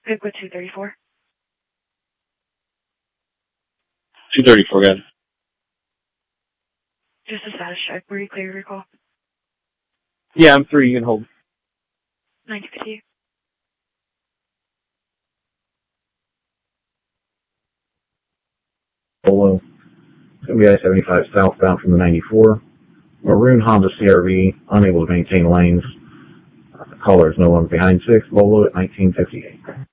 Good with 234. 234, good. Just a status check. Were you clear to recall? Yeah, I'm free. You can hold. 950. Polo. It's going to be I-75 southbound from the 94. Maroon Honda CRV, unable to maintain lanes. Caller is no longer behind 6. Bolo at 1958.